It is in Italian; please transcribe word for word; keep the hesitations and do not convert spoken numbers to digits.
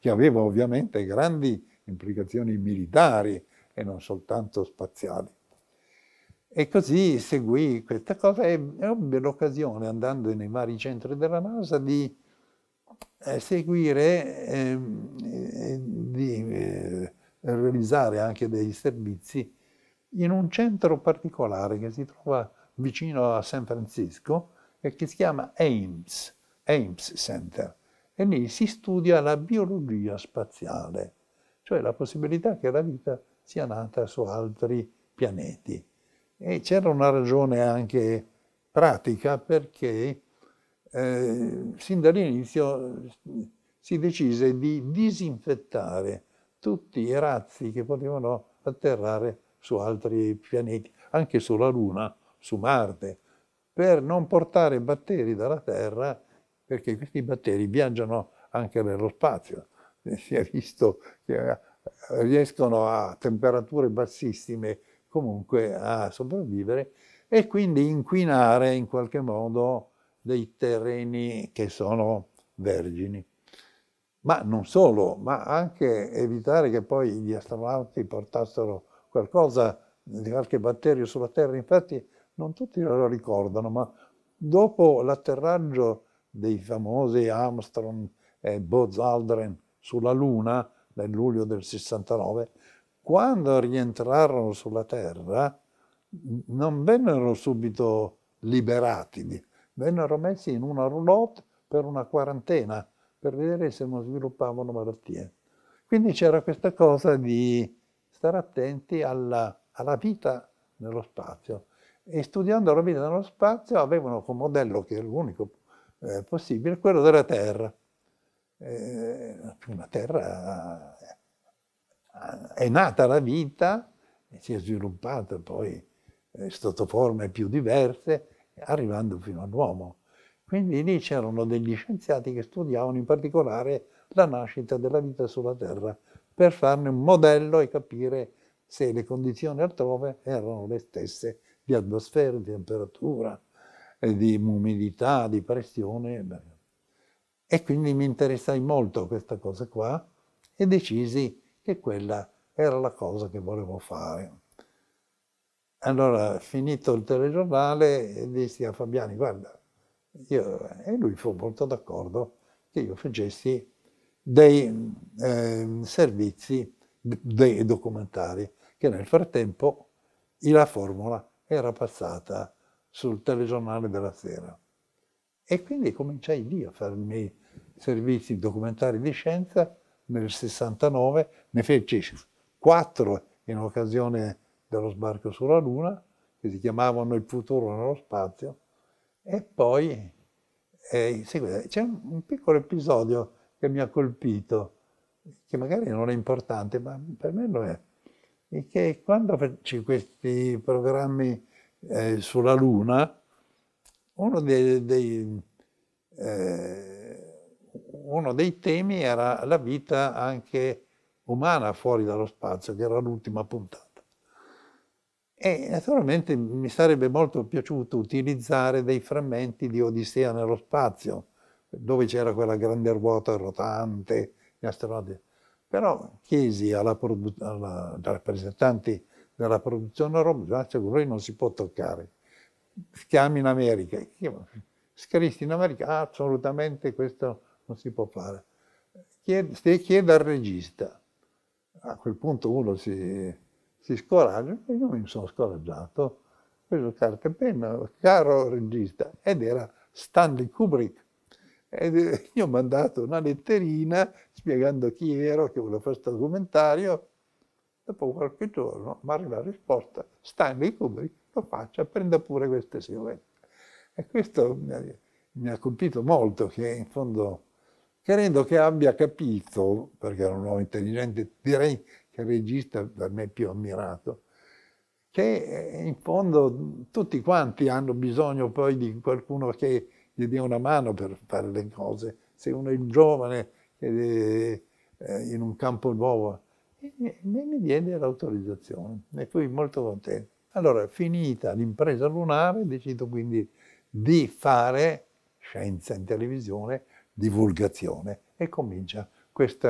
che aveva ovviamente grandi implicazioni militari e non soltanto spaziali. E così seguì questa cosa e ebbe l'occasione, andando nei vari centri della NASA, di eh, seguire e eh, di eh, realizzare anche dei servizi in un centro particolare che si trova vicino a San Francisco e che si chiama Ames, Ames Center. E lì si studia la biologia spaziale, cioè la possibilità che la vita sia nata su altri pianeti. E c'era una ragione anche pratica, perché eh, sin dall'inizio si decise di disinfettare tutti i razzi che potevano atterrare su altri pianeti, anche sulla Luna, su Marte, per non portare batteri dalla Terra, perché questi batteri viaggiano anche nello spazio. Si è visto che riescono a temperature bassissime comunque a sopravvivere e quindi inquinare in qualche modo dei terreni che sono vergini. Ma non solo, ma anche evitare che poi gli astronauti portassero qualcosa di qualche batterio sulla Terra. Infatti non tutti lo ricordano, ma dopo l'atterraggio dei famosi Armstrong e Buzz Aldrin sulla Luna nel luglio del sessantanove, quando rientrarono sulla Terra non vennero subito liberati, vennero messi in una roulotte per una quarantena, per vedere se non sviluppavano malattie. Quindi c'era questa cosa di stare attenti alla, alla vita nello spazio. E studiando la vita nello spazio avevano come modello, che è l'unico eh, possibile, quello della Terra. Eh, una Terra è nata la vita, si è sviluppata poi eh, sotto forme più diverse, arrivando fino all'uomo. Quindi lì c'erano degli scienziati che studiavano in particolare la nascita della vita sulla Terra, per farne un modello e capire se le condizioni altrove erano le stesse di atmosfera, di temperatura, di umidità, di pressione. E quindi mi interessai molto questa cosa qua e decisi che quella era la cosa che volevo fare. Allora, finito il telegiornale, dissi a Fabiani, guarda, io, e lui fu molto d'accordo che io facessi dei eh, servizi, dei documentari, che nel frattempo la formula era passata sul telegiornale della sera. E quindi cominciai lì a fare i miei servizi documentari di scienza. Nel sessantanove ne feci quattro in occasione dello sbarco sulla Luna, che si chiamavano Il futuro nello spazio, e poi eh, c'è un, un piccolo episodio che mi ha colpito, che magari non è importante, ma per me lo è, è che quando feci questi programmi eh, sulla Luna, uno dei, dei, eh, uno dei temi era la vita anche umana fuori dallo spazio, che era l'ultima puntata. E naturalmente mi sarebbe molto piaciuto utilizzare dei frammenti di Odissea nello spazio, dove c'era quella grande ruota rotante, gli astronauti. Però chiesi alla produ- alla, ai rappresentanti della produzione Roma, lei non si può toccare. Chiami in America. Io scrissi in America, ah, assolutamente questo non si può fare. Chiede, chiede al regista. A quel punto uno si, si scoraggia, e io mi sono scoraggiato, ho preso carta e penna, caro regista, ed era Stanley Kubrick. Ed io ho mandato una letterina spiegando chi ero, che volevo fare questo documentario. Dopo qualche giorno mi arriva la risposta, Stanley Kubrick, lo faccia, prenda pure queste siluette. E questo mi ha, mi ha colpito molto, che in fondo credo che abbia capito, perché era un uomo intelligente, direi che il regista per me è più ammirato, che in fondo tutti quanti hanno bisogno poi di qualcuno che gli dia una mano per fare le cose. Se uno è giovane ed è in un campo nuovo, e mi diede l'autorizzazione, ne fui molto contento. Allora, finita l'impresa lunare, decido quindi di fare scienza in televisione, divulgazione, e comincia questa